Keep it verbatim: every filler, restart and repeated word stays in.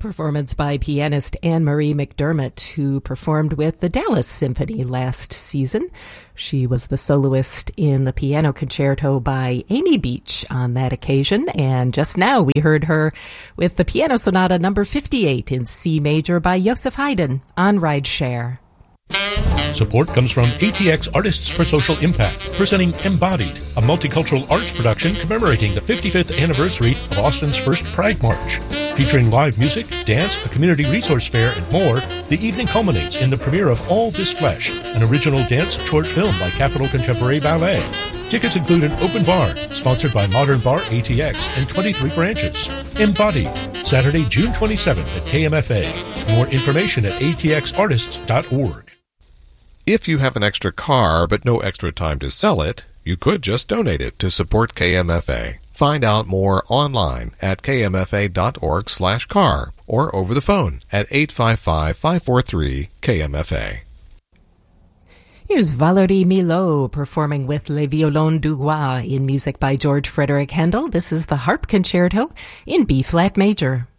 performance by pianist Anne-Marie McDermott, who performed with the Dallas Symphony last season. She was the soloist in the piano concerto by Amy Beach on that occasion, and just now we heard her with the piano sonata number fifty-eight in C major by Joseph Haydn on Rideshare. Support comes from A T X Artists for Social Impact, presenting Embodied, a multicultural arts production commemorating the fifty-fifth anniversary of Austin's first Pride March. Featuring live music, dance, a community resource fair, and more, the evening culminates in the premiere of All This Flesh, an original dance short film by Capitol Contemporary Ballet. Tickets include an open bar, sponsored by Modern Bar A T X and twenty-three branches. Embodied, Saturday, June twenty-seventh at K M F A. More information at a t x artists dot org. If you have an extra car but no extra time to sell it, you could just donate it to support K M F A. Find out more online at k m f a dot org slash car or over the phone at eight five five, five four three, K M F A. Here's Valérie Milhaud performing with Les Violons du Roi in music by George Frederick Handel. This is the Harp Concerto in B-flat major.